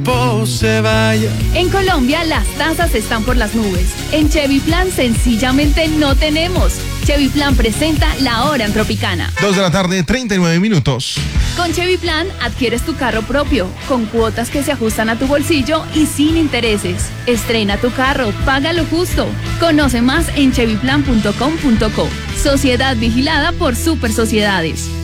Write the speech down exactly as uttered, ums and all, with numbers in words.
se vaya. En Colombia las tasas están por las nubes. En Chevy Plan sencillamente no tenemos. Chevy Plan presenta La Hora en Tropicana. Dos de la tarde, treinta y nueve minutos. Con Chevy Plan adquieres tu carro propio, con cuotas que se ajustan a tu bolsillo y sin intereses. Estrena tu carro, paga lo justo. Conoce más en chevy plan punto com punto co. Sociedad vigilada por Super Sociedades.